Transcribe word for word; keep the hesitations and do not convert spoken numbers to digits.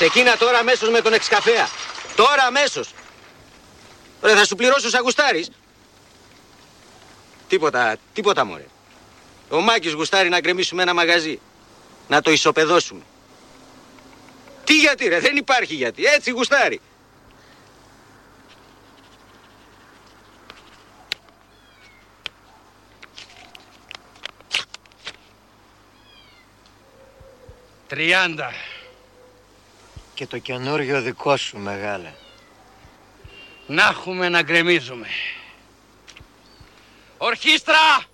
Ξεκίνα τώρα αμέσως με τον εξκαφέα. Τώρα αμέσως. Ωραία, θα σου πληρώσω σαν γουστάρεις. Τίποτα, τίποτα μωρέ. Ο Μάκης γουστάρει να γκρεμίσουμε ένα μαγαζί. Να το ισοπεδώσουμε. Τι γιατί ρε, δεν υπάρχει γιατί. Έτσι γουστάρει. Τριάντα. Και το καινούριο δικό σου, μεγάλε. Να έχουμε να γκρεμίζουμε. Ορχήστρα!